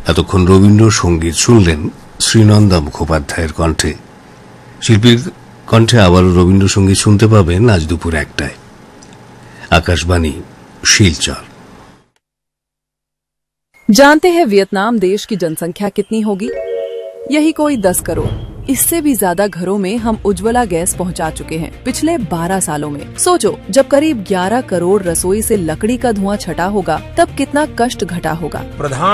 এতক্ষণ রবীন্দ্রসঙ্গীত শুনলেন শ্রীনন্দা মুখোপাধ্যায়ের কণ্ঠে। শিল্পীর কণ্ঠে আবারও রবীন্দ্রসঙ্গীত শুনতে পাবেন আজ দুপুর 1টায়। आकाशवाणी শিলচর। जानते हैं वियतनाम देश की जनसंख्या कितनी होगी? यही कोई 10 करोड़। इससे भी ज्यादा घरों में हम उज्ज्वला गैस पहुंचा चुके हैं पिछले 12 सालों में। सोचो, जब करीब 11 करोड़ रसोई से लकड़ी का धुआं छटा होगा तब कितना कष्ट घटा होगा।